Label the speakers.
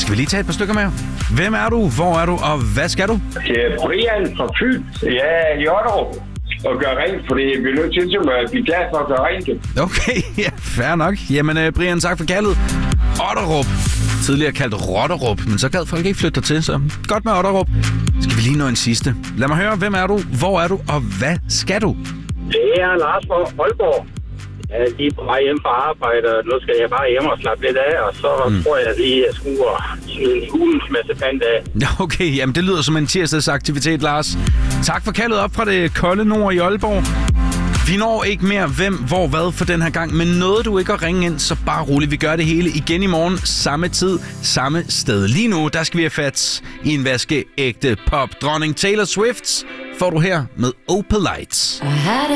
Speaker 1: Skal vi lige tage et par stykker med? Hvem er du? Hvor er du? Og hvad skal du?
Speaker 2: Det er Brian fra Fyn. Jeg er i Otterup og gør rent, fordi vi er nødt til at blive glad for at gøre rent.
Speaker 1: Okay, ja, fair nok. Jamen, Brian, tak for kaldet. Otterup. Tidligere kaldt Rotterup, men så gad folk ikke flytte dig til, så godt med Otterup. Skal vi lige nå en sidste? Lad mig høre, hvem er du? Hvor er du? Og hvad skal du?
Speaker 3: Det er Lars fra Aalborg. Jeg er lige på vej hjem fra arbejde, og nu skal jeg bare hjem og slappe lidt af, og så tror jeg lige, at jeg skruer en hulens masse pand af.
Speaker 1: Okay, jamen det lyder som en tirsdagsaktivitet, Lars. Tak for kaldet op fra det kolde nord i Aalborg. Vi når ikke mere hvem, hvor, hvad for den her gang, men nåede du ikke at ringe ind, så bare roligt. Vi gør det hele igen i morgen, samme tid, samme sted. Lige nu, der skal vi have fat i en vaskeægte pop. Dronning Taylor Swift får du her med Opalite.